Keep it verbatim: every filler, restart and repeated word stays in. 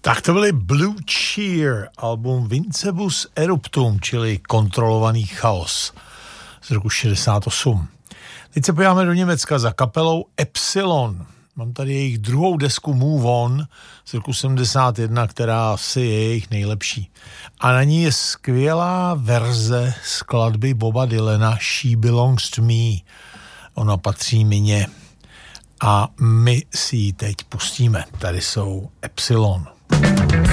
Tak to byly Blue Cheer, album Vincebus Eruptum, čili kontrolovaný chaos z roku šedesát osm. Teď se podíváme do Německa za kapelou Epsilon. Mám tady jejich druhou desku Move On z roku sedmdesát jedna, která asi je jejich nejlepší. A na ní je skvělá verze skladby Boba Dylana She Belongs to Me. Ona patří mně. A my si ji teď pustíme. Tady jsou Epsilon.